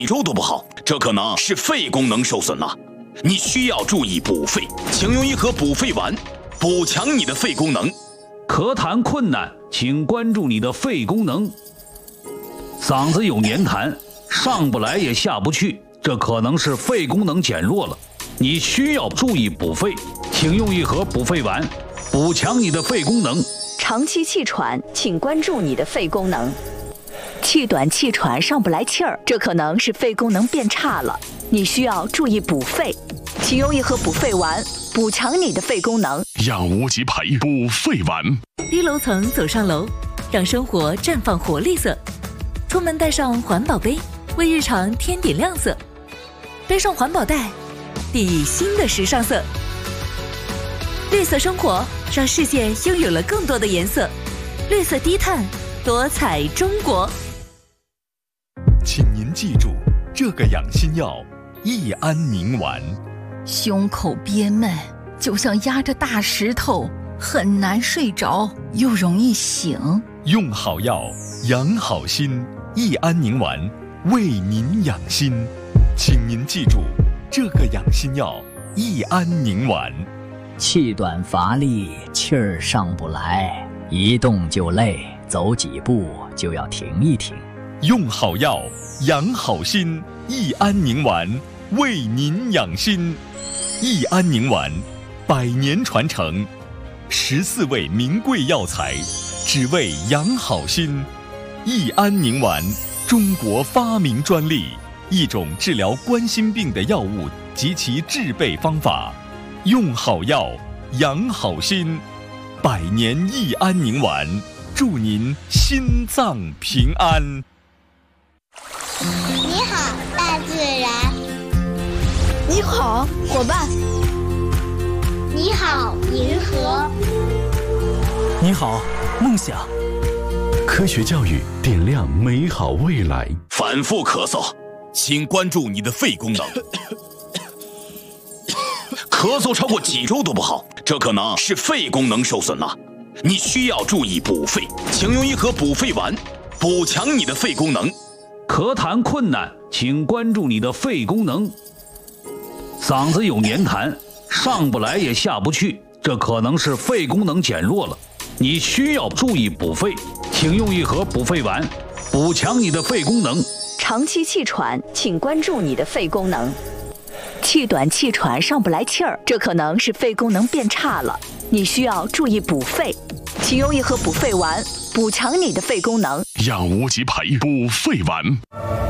周都不好，这可能是肺功能受损了。你需要注意补肺，请用一盒补肺丸，补强你的肺功能。 咳痰困难，请关注你的肺功能。嗓子有黏痰，上不来也下不去，这可能是肺功能减弱了。你需要注意补肺，请用一盒补肺丸，补强你的肺功能。 长期气喘，请关注你的肺功能。气短气喘，上不来气儿，这可能是肺功能变差了。你需要注意补肺，请用一盒补肺丸，补强你的肺功能。 养无极培补肺丸。 低楼层走上楼，让生活绽放活力色。出门带上环保杯，为日常添点亮色。背上环保袋，递新的时尚色。绿色生活，让世界拥有了更多的颜色。绿色低碳，多彩中国。 请您记住，这个养心药益安宁丸。 胸口憋闷，就像压着大石头，很难睡着，又容易醒。 用好药，养好心，益安宁丸为您养心。请您记住，这个养心药益安宁丸。 气短乏力，气儿上不来，一动就累，走几步就要停一停。 用好药，养好心，益安宁丸为您养心。益安宁丸100年传承，14味名贵药材，只为养好心。益安宁丸，中国发明专利，一种治疗冠心病的药物及其制备方法。用好药，养好心，100年益安宁丸，祝您心脏平安。 你好，大自然。 你好，伙伴。 你好，银河。 你好，梦想。 科学教育点亮美好未来。 反复咳嗽，请关注你的肺功能。咳嗽超过几周都不好，这可能是肺功能受损了。你需要注意补肺，请用一盒补肺丸，补强你的肺功能。 咳痰困难，请关注你的肺功能。嗓子有黏痰，上不来也下不去，这可能是肺功能减弱了。你需要注意补肺，请用一盒补肺丸，补强你的肺功能。 长期气喘，请关注你的肺功能。气短气喘，上不来气儿，这可能是肺功能变差了。你需要注意补肺，请用一盒补肺丸，补强你的肺功能。 养无极培补肺丸。